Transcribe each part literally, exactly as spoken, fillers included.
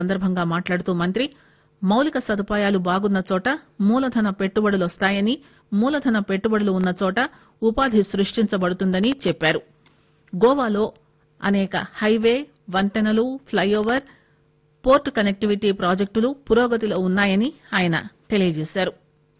సందర్భంగా మాట్లాడుతూ మంత్రి మౌలిక సదుపాయాలు బాగున్న చోట మూలధన పెట్టుబడులొస్తాయని మూలధన పెట్టుబడులు ఉన్న చోట ఉపాధి సృష్టించబడుతుందని చెప్పారు. గోవాలో అనేక హైవే, వంతెనలు, ప్లైఓవర్, పోర్టు కనెక్టివిటీ ప్రాజెక్టులు పురోగతిలో ఉన్నాయని ఆయన తెలియజేశారు.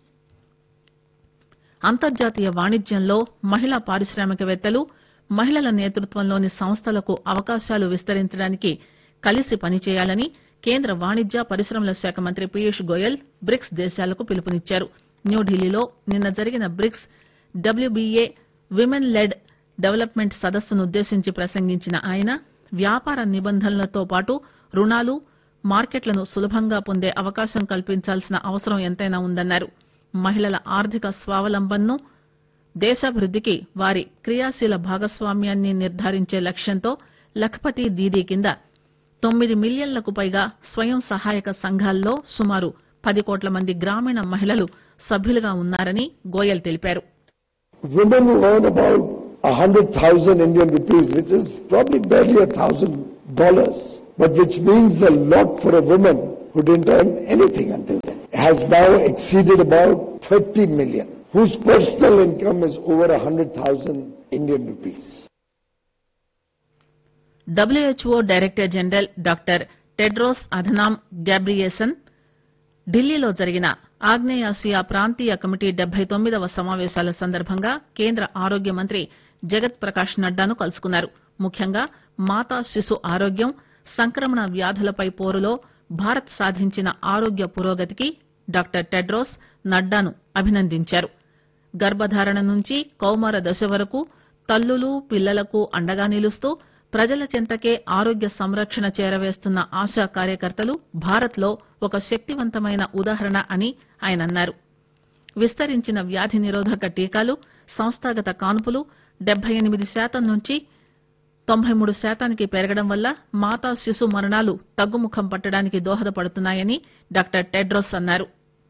అంతర్జాతీయ వాణిజ్యంలో మహిళా పారిశ్రామికవేత్తలు, మహిళల నేతృత్వంలోని సంస్థలకు అవకాశాలు విస్తరించడానికి కలిసి పనిచేయాలని కేంద్ర వాణిజ్య పరిశ్రమల శాఖ మంత్రి పీయూష్ గోయల్ బ్రిక్స్ దేశాలకు పిలుపునిచ్చారు. న్యూఢిల్లీలో నిన్న జరిగిన bricks WBA women led development సదస్సునుద్దేశించి ప్రసంగించిన ఆయన వ్యాపార నిబంధనలతో పాటు రుణాలు, మార్కెట్లను సులభంగా పొందే అవకాశం కల్పించాల్సిన అవసరం ఎంతైనా ఉందన్నారు. మహిళల ఆర్థిక స్వావలంబనను, దేశాభివృద్దికి వారి క్రియాశీల భాగస్వామ్యాన్ని నిర్ధారించే లక్ష్యంతో లఖపతి దీదీ కింద తొమ్మిది మిలియన్లకు పైగా స్వయం సహాయక సంఘాల్లో సుమారు పది కోట్ల మంది గ్రామీణ మహిళలు సభ్యులుగా ఉన్నారని గోయల్ తెలిపారు. Women who earn about a hundred thousand Indian rupees, which is probably barely a thousand dollars, but which means a lot for a woman who didn't earn anything until then, has now exceeded about thirty million, whose personal income is over a hundred thousand Indian rupees. WHO director general doctor Tedros Adhanom గ్యాబ్రియేసన్ ఢిల్లీలో జరిగిన ఆగ్నేయాసియా ప్రాంతీయ committee డెబ్బై తొమ్మిదవ సమావేశాల సందర్భంగా కేంద్ర ఆరోగ్య మంత్రి జగత్ ప్రకాష్ నడ్డాను కలుసుకున్నారు. ముఖ్యంగా మాతా శిశు ఆరోగ్యం, సంక్రమణ వ్యాధులపై పోరులో భారత్ సాధించిన ఆరోగ్య పురోగతికి డాక్టర్ టెడ్రోస్ నడ్డాను అభినందించారు. గర్భధారణ నుంచి కౌమార దశ వరకు తల్లులు, పిల్లలకు అండగా నిలుస్తూ ప్రజల చెంతకే ఆరోగ్య సంరక్షణ చేరవేస్తున్న ఆశా కార్యకర్తలు భారత్ లో ఒక శక్తివంతమైన ఉదాహరణ అని ఆయన అన్నారు. విస్తరించిన వ్యాధి నిరోధక టీకాలు, సంస్థాగత కాన్పులు డెబ్బై ఎనిమిది శాతం నుంచి తొంభై మూడు శాతానికి పెరగడం వల్ల మాతా శిశు మరణాలు తగ్గుముఖం పట్టడానికి దోహదపడుతున్నాయని డాక్టర్ టెడ్రోస్ అన్నారు.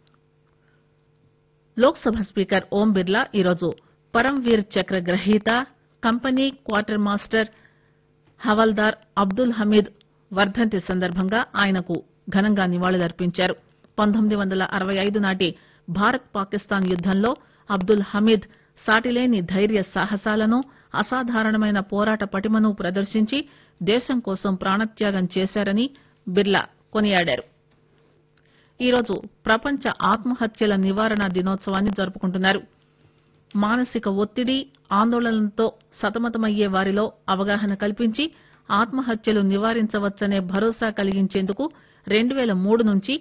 లోక్ సభ స్పీకర్ ఓం బిర్లా ఈరోజు పరమ్వీర్ చక్ర గ్రహీత, company quarter master havildar Abdul Hamid వర్దంతి సందర్భంగా ఆయనకు ఘనంగా నివాళులర్పించారు. పంతొమ్మిది వందల అరవై ఐదు నాటి భారత్ పాకిస్తాన్ యుద్దంలో అబ్దుల్ హమీద్ సాటిలేని ధైర్య సాహసాలను, అసాధారణమైన పోరాట పటిమను ప్రదర్శించి దేశం కోసం ప్రాణత్యాగం చేశారని బిర్లా కొనియాడారు. ఈరోజు ప్రపంచ ఆత్మహత్యల నివారణ దినోత్సవాన్ని జరుపుకుంటున్నారు. మానసిక ఒత్తిడి, ఆందోళనలతో సతమతమయ్యే వారిలో అవగాహన కల్పించి ఆత్మహత్యలు నివారించవచ్చనే భరోసా కలిగించేందుకు రెండు పేల మూడు నుంచి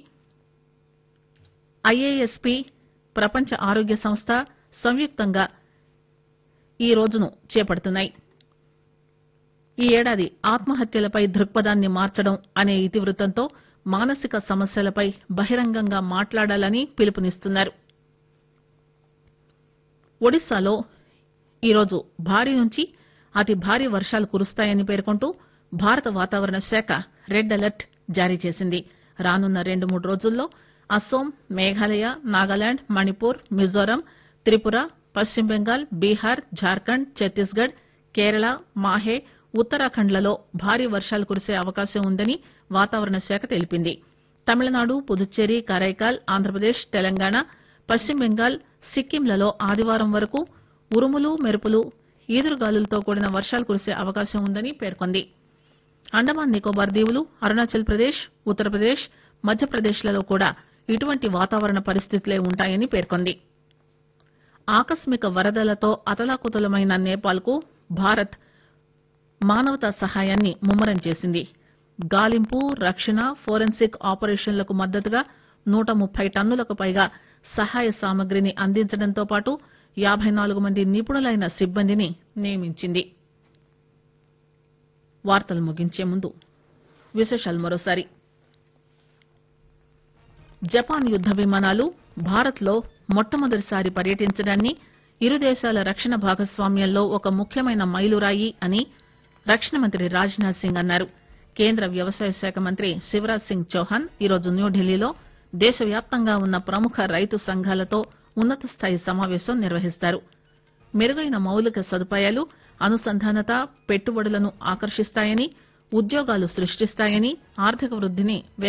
ఐఏఎస్పీ, ప్రపంచ ఆరోగ్య సంస్థ సంయుక్తంగా ఈ రోజును చేపడుతున్నాయి. ఈ ఏడాది ఆత్మహత్యలపై దృక్పథాన్ని మార్చడం అనే ఇతివృత్తంతో మానసిక సమస్యలపై బహిరంగంగా మాట్లాడాలని పిలుపునిస్తున్నారు. ఒడిశాలో ఈరోజు భారీ నుంచి అతి భారీ వర్షాలు కురుస్తాయని పేర్కొంటూ భారత వాతావరణ శాఖ రెడ్ అలర్ట్ జారీ చేసింది. రానున్న రెండు మూడు రోజుల్లో అస్సోం, మేఘాలయ, నాగాలాండ్, మణిపూర్, మిజోరాం, త్రిపుర, పశ్చిమ బెంగాల్, బీహార్, జార్ఖండ్, ఛత్తీస్గఢ్, కేరళ, మాహే, ఉత్తరాఖండ్లలో భారీ వర్షాలు కురిసే అవకాశం ఉందని వాతావరణ శాఖ తెలిపింది. తమిళనాడు, పుదుచ్చేరి, కరైకాల్, ఆంధ్రప్రదేశ్, తెలంగాణ, పశ్చిమ బెంగాల్, సిక్కింలలో ఆదివారం వరకు ఉరుములు, మెరుపులు, ఈదురుగాలులతో కూడిన వర్షాలు కురిసే అవకాశం ఉందని పేర్కొంది. అండమాన్ నికోబార్ దీవులు, అరుణాచల్ ప్రదేశ్, ఉత్తరప్రదేశ్, మధ్యప్రదేశ్లలో కూడా ఇటువంటి వాతావరణ పరిస్థితులే ఉంటాయని పేర్కొంది. ఆకస్మిక వరదలతో అతలాకుతలమైన నేపాల్కు భారత్ మానవతా సహాయాన్ని ముమ్మరం చేసింది. గాలింపు, రక్షణ, ఫోరెన్సిక్ ఆపరేషన్లకు మద్దతుగా నూట ముప్పై టన్నులకు పైగా సహాయ సామగ్రిని అందించడంతో పాటు యాబై నాలుగు మంది నిపుణులైన సిబ్బందిని నియమించింది. వార్తలు ముగించే ముందు విశేషాలు మరోసారి. జపాన్ యుద్ద విమానాలు భారత్ లో మొట్టమొదటిసారి పర్యటించడాన్ని ఇరు దేశాల రక్షణ భాగస్వామ్యంలో ఒక ముఖ్యమైన మైలురాయి అని రక్షణ మంత్రి రాజ్ నాథ్ సింగ్ అన్నారు. కేంద్ర వ్యవసాయ శాఖ మంత్రి శివరాజ్ సింగ్ చౌహాన్ ఈరోజు న్యూఢిల్లీలో దేశవ్యాప్తంగా ఉన్న ప్రముఖ రైతు సంఘాలతో ఉన్నత స్థాయి సమావేశం నిర్వహిస్తారు. మెరుగైన మౌలిక సదుపాయాలు, అనుసంధానత పెట్టుబడులను ఆకర్షిస్తాయని ఉద్యోగాలు సృష్టిస్తాయని ఆర్థిక వృద్దిని